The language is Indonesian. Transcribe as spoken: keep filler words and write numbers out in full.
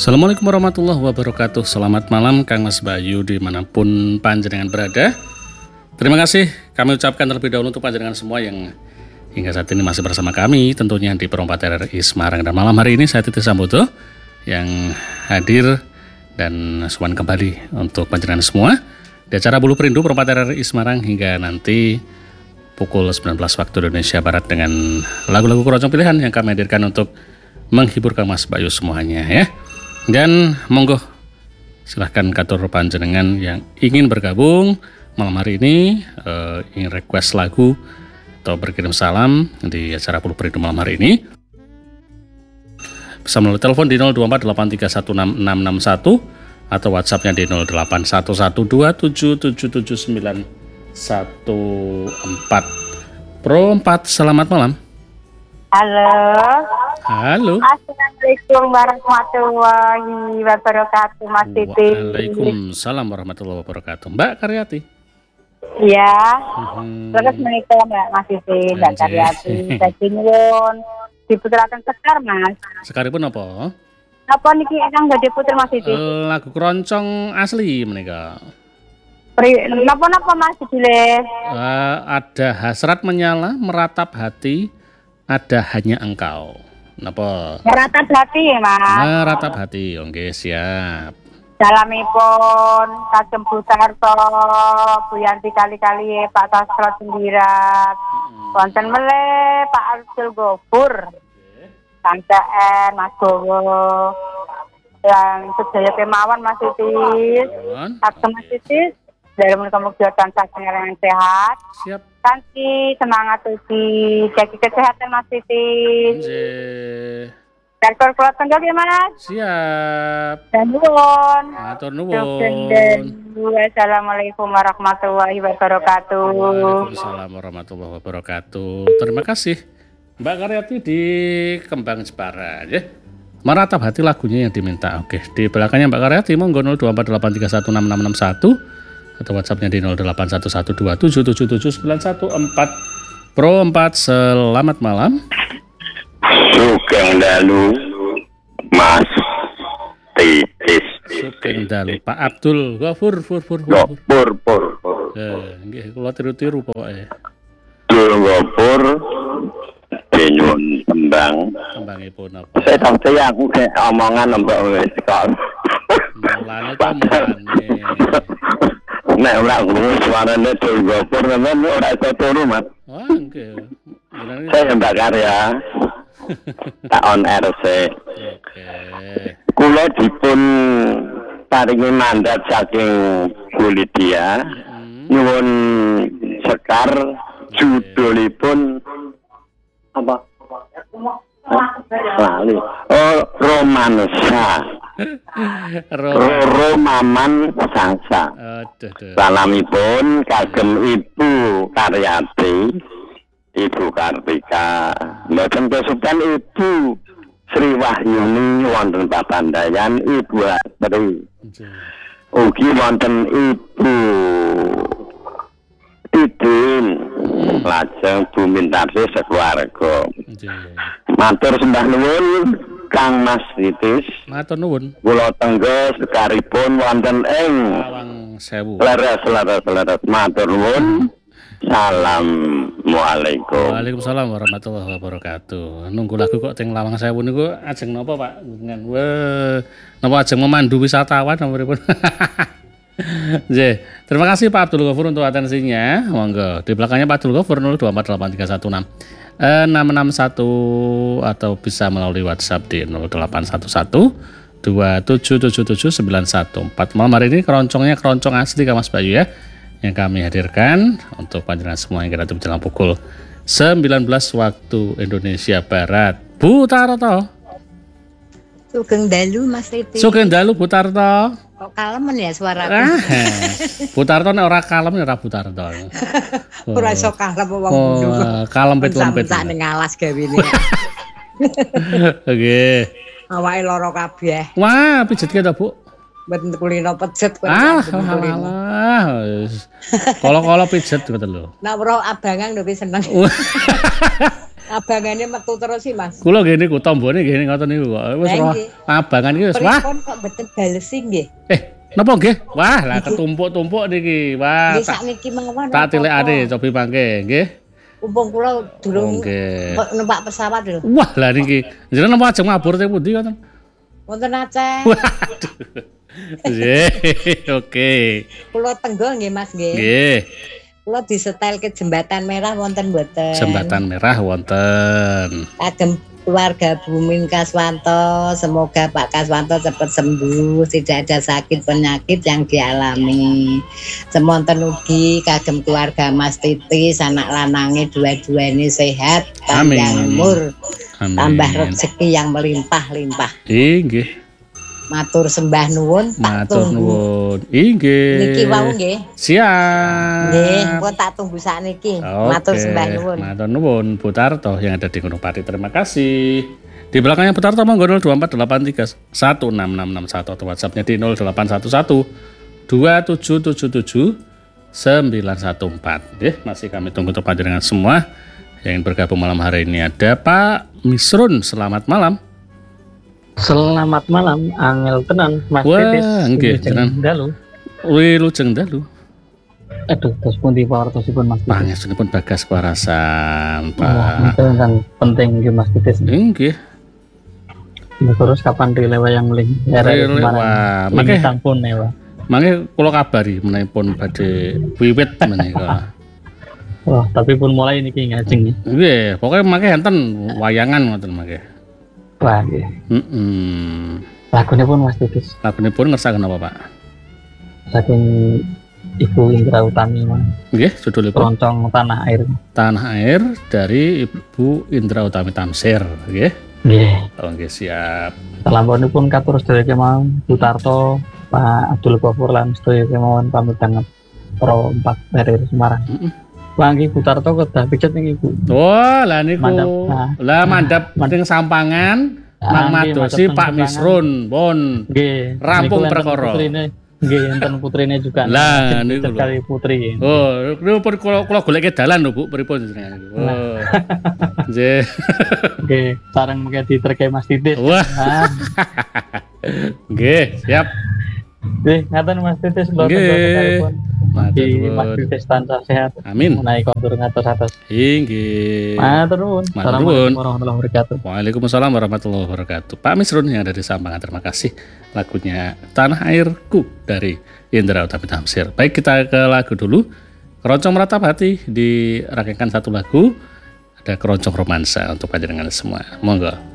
Assalamualaikum warahmatullahi wabarakatuh. Selamat malam Kang Mas Bayu dimanapun panjenengan berada. Terima kasih kami ucapkan terlebih dahulu untuk panjenengan semua yang hingga saat ini masih bersama kami, tentunya di Perompak R I Semarang. Dan malam hari ini saya Titis Sambodo yang hadir dan suan kembali untuk panjenengan semua di acara Bulu Perindu Perompak R I Semarang hingga nanti pukul sembilan belas waktu Indonesia Barat dengan lagu-lagu keroncong pilihan yang kami hadirkan untuk menghibur Kang Mas Bayu semuanya ya. Dan monggo silahkan katur panjenengan yang ingin bergabung malam hari ini, uh, ingin request lagu atau berkirim salam di acara Bulu Perindu malam hari ini, bisa melalui telepon di nol dua empat delapan tiga satu enam enam enam satu atau WhatsAppnya di nol delapan satu satu dua tujuh tujuh tujuh sembilan satu empat. Pro empat, selamat malam. Halo. Halo. Assalamualaikum warahmatullahi wabarakatuh, Mas Titi. Waalaikumsalam warahmatullahi wabarakatuh. Mbak Karyati. Iya. Hmm. Terus menikah Mbak Mas Titi, Mbak Karyati. Dadi nyuwun diputeraken sekar, Mas. Sekaripun apa? Apa niki ingkang badhe puter Mas Titi? Lagu keroncong asli menika. Napa-napa Mas judule? Uh, ada hasrat menyala, meratap hati, ada hanya engkau. Napa? Meratap hati, Mas. Meratap hati, oke siap. Salamipun kagem Bu Tarto, Bu Yanti kali-kali, Pak Tasrot Sembirat, wonten meleh Pak Arsul Gofur, Kang Cen, Mas Bowo, yang sedaya kemawon Mas Titis, kagem Mas Titis, dari muka-muka tansah pangeran sehat. Siap. Kanthi semangat uji jaga kesehatan Mas Titis. Nggih. Rekor kulo tenggal ya Mas. Siap. Dan nuwun. Matur nuwun. Assalamualaikum warahmatullahi wabarakatuh. Waalaikumsalam warahmatullahi wabarakatuh. Terima kasih Mbak Karyati di Kembang Jepara ya. Meratap hati lagunya yang diminta. Oke, di belakangnya Mbak Karyati monggo nol dua empat delapan tiga satu enam enam enam satu atau WhatsAppnya di nol delapan satu satu dua tujuh tujuh tujuh sembilan satu empat. Pro empat, selamat malam. Sugeng dalu Mas Titis. Sugeng dalu Pak Abdul. Gua fur fur fur Yo, fur. pur pur pur. Eh, nggih kula tiru-tiru pokoke. Dul ngopur denyun tembang. Tembangipun apa? Saya tahu saya aku kayak omongan mbak wis kok. Mulane to mulane. Nek ora ngomong suarane dul ngopur men ora iso turu, Mas. Wah, nggih. Saya Mbak Karya. Tak on R C. Oke. Kula dipun paringi mandat saking Bu Lydia nyuwun sekar judulipun apa? Lali. Oh, romansa. Romaman sangsa. Aduh, aduh. Salamipun kagem Ibu Karyati, Ibu Kartika, mboten kesupen Ibu Sri Wahyuni wonten Papandayan, Ibu Astri. Ugi wonten Ibu Tidin, lajeng Bu Mintarsi sekeluarga. Matur sembah nuwun Kang Mas Titis. Matur nuwun. Kula tenggo sekaripun wonten ing Lawang Sewu. leres leres leres. Matur nuwun. Assalamualaikum. Waalaikumsalam warahmatullahi wabarakatuh. Nunggu lagu kok teng Lawang Sewu niku ajeng napa Pak? Dengan weh napa ajeng memandu wisatawan napa pripun? Nggih. Terima kasih Pak Abdul Ghafur untuk atensinya. Monggo. Di belakangnya Pak Abdul Ghafur nol dua empat delapan tiga satu enam enam enam satu atau bisa melalui WhatsApp di nol delapan satu satu dua tujuh tujuh tujuh sembilan satu empat. Malam hari ini keroncongnya keroncong asli Kang Mas Bayu ya, yang kami hadirkan untuk panjenengan semua yang kira menjelang pukul sembilan belas waktu Indonesia Barat. Bu Tarto. Sugeng dalu Mas Titi. Sugeng dalu Bu Tarto. Kok kalemen ya suaraku? Ah, Bu Tarto nek ora kalem ora Bu Tarto. Ora iso kalem wong ngono. Oh, kalempit-lempit. Sak ning alas gawene. Oke. Awake lara kabeh. Wah, pijet ki ta, Bu? Mboten kulino pejet kok. Ah, alah. Kala-kala pijet ngoten lho. Nak weruh abangan lho seneng. Abangane metu terus sih, Mas. Kula nggih niku tombone nggih ngoten niku kok. Wis Lah, roh nggih. abangan iki wis wah. Pripun kok mboten balesi nggih? Eh, napa nggih? Wah, lah ketumpuk-tumpuk niki. Wah, Nggih tak sakniki mawon. tak tilekane cobi mangke nggih. Umpung kula durung Nggih. numpak pesawat lho. Wah, lah niki jenengan napa ajeng mabur teng pundi ngoten? Wonten Aceh. Waduh. Nggih, oke. Kula Tenggol nggih, Mas nggih. Nggih. Kula disetelke jembatan merah wonten mboten? Jembatan merah wonten. Kagem keluarga Bumin Kaswanto, semoga Pak Kaswanto cepat sembuh, tidak ada sakit penyakit yang dialami. Semonten ugi kagem keluarga Mas Titis, anak lanange dua-duanya sehat, panjang Amin. umur, Amin. tambah rezeki yang melimpah-limpah. Inggih. Matur sembah nuwun, tak Matur tunggu. nuwun. Inggih. Niki wau nggih. Siap. Nggih, pun tak tunggu sakniki. Matur Oke, sembah nuwun. Matur nuwun Bu Tarto yang ada di Gunung Pati. Terima kasih. Di belakangnya Bu Tarto monggo nol dua empat delapan tiga satu enam enam enam satu atau WhatsApp-nya di nol delapan satu satu dua tujuh tujuh tujuh sembilan satu empat. Nggih, masih kami tunggu untuk panjenengan semua yang ingin bergabung malam hari ini. Ada Pak Misrun, selamat malam. Selamat malam, angel tenan Mas Wah, Titis. nggih, Wilujeng tenan. dalu. Wilujeng dalu. Aduh, terus pundi pawartosipun Mas Titis. Pangesunipun Bagas Kuarasan, Wah, Pak. itu kan penting nggih Mas Titis. Inggih. Terus kapan rilewa yang ling? Rile- wah, Mangke mangke- sampun ya, Pak. Mangke kula kabari menipun badhe wiwit menika. Wah, tapi pun mulai niki ngajeng nih. Nggih, pokoke mangke enten wayangan ngoten mangke. Wah, nggih. Heeh. Lagune pun Mas Titis. Lagunipun ngersakaken apa, Pak? Saking Ibu Indra Utami Mas. Nggih, judulipun Keroncong Tanah Air. Tanah Air dari Ibu Indra Utami Tamsir, nggih. Nggih. Oh, nggih siap. Salampunipun katur sedaya kemawon Bu Tarto, Pak Abdul Ghafur lan sedaya kemawon pamit banget Pro empat dari Semarang. Heeh. Wangi Bu Tarto kedah pijet ning Ibu. Wah, lah niku. Mandap. Nah. Lah mandap teng sampangan Mang Ah, nggih, Madosi mandap Pak teng Misrun, pun. Nggih. Rampung Niku enten perkara. putrine. Nggih, enten putrine juga. Lah, niku lho. sekali putri. Oh, niku pun kula kula goleke dalan lho, Bu, pripun jenengan niku. Oh. Nggih. Nggih, sareng mengke diterke Mas Titis. Wah, Nah, nggih, siap. nggih, ngaten Mas Titis kula Nggih. tenggo sekalipun. Matur Mugi Mas nuwun. Titis tansah sehat. Amin. Menawi kondur ngatos-atos. Inggih. Matur nuwun. Matur nuwun. Assalamualaikum warahmatullahi wabarakatuh. Waalaikumsalam warahmatullahi wabarakatuh. Pak Misrun yang ada di Sampangan, terima kasih. Lagunya Tanah Airku dari Indra Utami Tamsir. Baik, kita ke lagu dulu. Keroncong Meratap Hati dirangkaikan satu lagu. Ada Keroncong Romansa untuk panjenengan semua. Monggo.